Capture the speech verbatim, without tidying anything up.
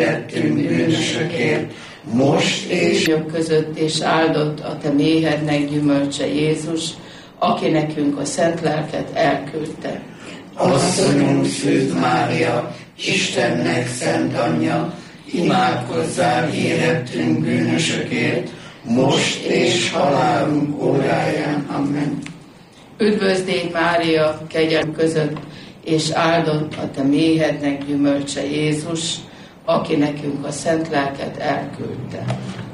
tettünk bűnösökért, most és jobb között, és áldott a te méhednek gyümölcse Jézus, aki nekünk a szent lelket elküldte. Asszonyunk Szűz Mária, Istennek szent anyja, imádkozzál érettünk bűnösökért, most és halálunk óráján. Amen. Üdvözlégy Mária, kegyelem között, és áldott a te méhednek gyümölcse Jézus, aki nekünk a szent lelket elküldte.